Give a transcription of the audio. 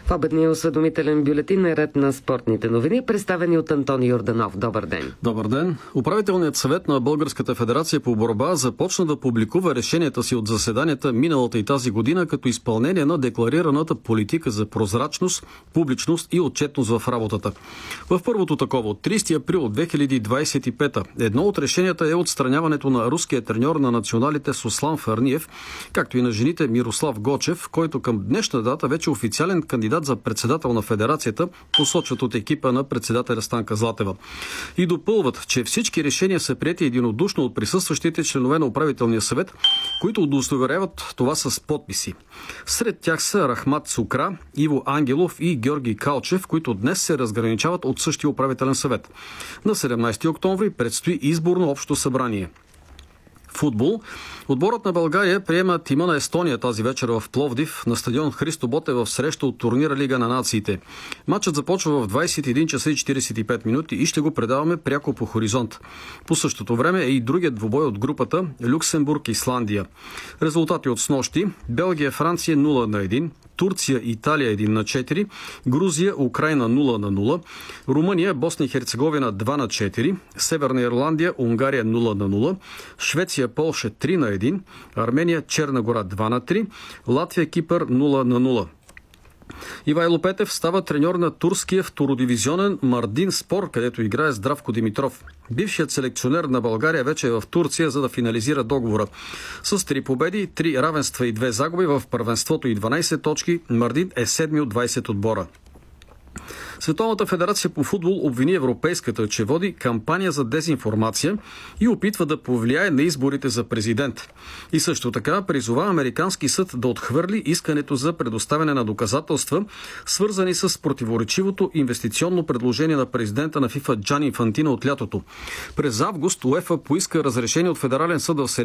В обедния осведомителен бюлетин е ред на спортните новини, представени от Антони Йорданов. Добър ден! Добър ден! Управителният съвет на Българската федерация по борба започна да публикува решенията си от заседанията миналата и тази година като изпълнение на декларираната политика за прозрачност, публичност и отчетност в работата. В първото такова от 30 април 2025 едно от решенията е отстраняването на руския треньор на националите Суслан Фарниев, както и на жените Мирослав Гочев, който към днешна дата вече официален кандидат за председател на федерацията, посочват от екипа на председателя Станка Златева. И допълват, че всички решения са приети единодушно от присъстващите членове на управителния съвет, които удостоверяват това с подписи. Сред тях са Рахмат Сукра, Иво Ангелов и Георги Калчев, които днес се разграничават от същия управителен съвет. На 17 октомври предстои изборно общо събрание. Футбол. Отборът на България приема тима на Естония тази вечер в Пловдив на стадион Христо Ботев в среща от турнира Лига на нациите. Матчът започва в 21 часа и 45 минути и ще го предаваме пряко по Хоризонт. По същото време е и другият двубой от групата Люксембург-Исландия. Резултати от снощи: Белгия-Франция 0-1, Турция-Италия 1-4, Грузия-Украйна 0-0, Румъния-Босна и Херцеговина 2-4, Северна Ирландия, Унгария 0-0, Швеция-Полша 3-1, Армения-Черна гора 2-3, Латвия-Кипър 0-0. Ивайло Петев става треньор на турския втородивизионен Мардин Спор, където играе Здравко Димитров. Бившият селекционер на България вече е в Турция, за да финализира договора. С 3 победи, 3 равенства и 2 загуби в първенството и 12 точки, Мардин е 7 от 20 отбора. Световната федерация по футбол обвини Европейската, че води кампания за дезинформация и опитва да повлияе на изборите за президент. И също така призова американски съд да отхвърли искането за предоставяне на доказателства, свързани с противоречивото инвестиционно предложение на президента на ФИФА Джани Инфантино от лятото. През август УЕФА поиска разрешение от Федерален съд в